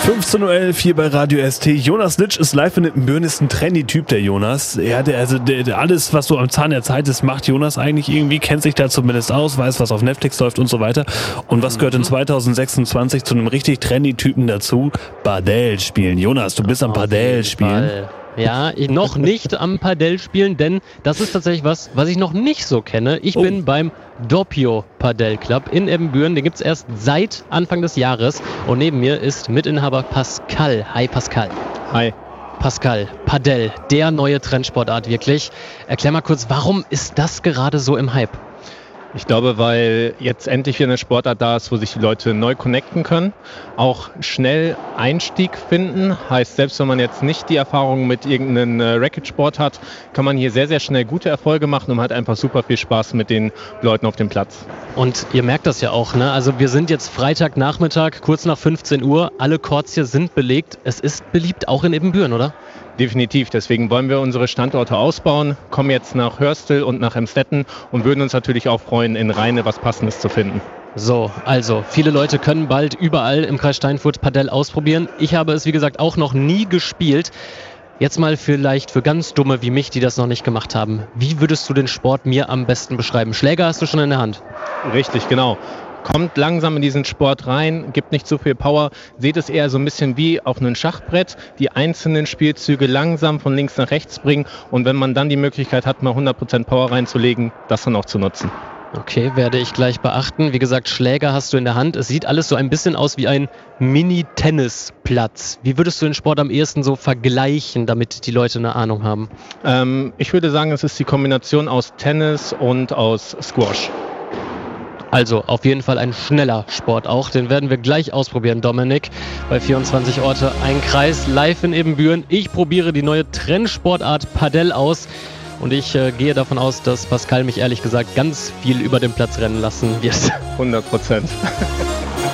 15.11 Uhr hier bei Radio ST. Jonas Nitsch ist live in Ippenbüren, ist ein Trendy-Typ, der Jonas. Der alles, was so am Zahn der Zeit ist, macht Jonas eigentlich irgendwie, kennt sich da zumindest aus, weiß, was auf Netflix läuft und so weiter. Und was gehört in 2026 zu einem richtig Trendy-Typen dazu? Padel spielen. Jonas, du bist am Padel spielen. Ja, noch nicht am Padel spielen, denn das ist tatsächlich was ich noch nicht so kenne. Ich bin beim Doppio Padel Club in Ippenbüren. Den gibt's erst seit Anfang des Jahres. Und neben mir ist Mitinhaber Pascal. Hi Pascal. Hi. Pascal, Padel, der neue Trendsportart wirklich. Erklär mal kurz, warum ist das gerade so im Hype? Ich glaube, weil jetzt endlich wieder eine Sportart da ist, wo sich die Leute neu connecten können, auch schnell Einstieg finden. Heißt, selbst wenn man jetzt nicht die Erfahrung mit irgendeinem Racketsport hat, kann man hier sehr, sehr schnell gute Erfolge machen und hat einfach super viel Spaß mit den Leuten auf dem Platz. Und ihr merkt das ja auch, ne? Also wir sind jetzt Freitagnachmittag, kurz nach 15 Uhr. Alle Courts hier sind belegt. Es ist beliebt, auch in Ippenbüren, oder? Definitiv, deswegen wollen wir unsere Standorte ausbauen, kommen jetzt nach Hörstel und nach Emstetten und würden uns natürlich auch freuen, in Rheine was Passendes zu finden. So, also viele Leute können bald überall im Kreis Steinfurt Padel ausprobieren. Ich habe es, wie gesagt, auch noch nie gespielt. Jetzt mal vielleicht für ganz Dumme wie mich, die das noch nicht gemacht haben. Wie würdest du den Sport mir am besten beschreiben? Schläger hast du schon in der Hand. Richtig, genau. Kommt langsam in diesen Sport rein, gibt nicht so viel Power, seht es eher so ein bisschen wie auf einem Schachbrett, die einzelnen Spielzüge langsam von links nach rechts bringen und wenn man dann die Möglichkeit hat, mal 100% Power reinzulegen, das dann auch zu nutzen. Okay, werde ich gleich beachten. Wie gesagt, Schläger hast du in der Hand. Es sieht alles so ein bisschen aus wie ein Mini-Tennisplatz. Wie würdest du den Sport am ehesten so vergleichen, damit die Leute eine Ahnung haben? Ich würde sagen, es ist die Kombination aus Tennis und aus Squash. Also auf jeden Fall ein schneller Sport auch. Den werden wir gleich ausprobieren, Dominik. Bei 24 Orte, ein Kreis, live in Ippenbüren. Ich probiere die neue Trendsportart Padel aus. Und ich gehe davon aus, dass Pascal mich ehrlich gesagt ganz viel über den Platz rennen lassen wird. 100%.